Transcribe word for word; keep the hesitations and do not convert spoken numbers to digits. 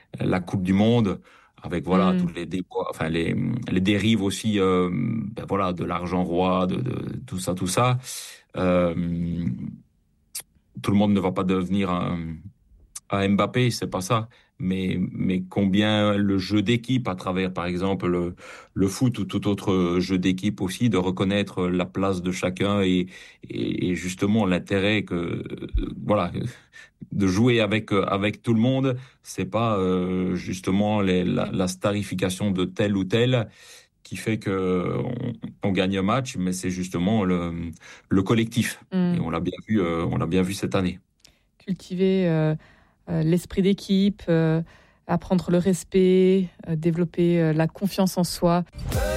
la Coupe du Monde, avec voilà Mm. toutes les dé- enfin les les dérives aussi, euh, ben voilà, de l'argent roi, de, de tout ça, tout ça. Euh, Tout le monde ne va pas devenir un, un Mbappé, c'est pas ça. Mais, mais combien le jeu d'équipe à travers, par exemple, le, le foot ou tout autre jeu d'équipe aussi, de reconnaître la place de chacun et, et, et justement l'intérêt que, euh, voilà, de jouer avec, euh, avec tout le monde, c'est pas euh, justement les, la, la starification de tel ou tel qui fait que on, on gagne un match, mais c'est justement le, le collectif. Et Mm. on l'a bien vu, euh, on l'a bien vu cette année. Cultiver euh, euh, l'esprit d'équipe, euh, apprendre le respect, euh, développer euh, la confiance en soi.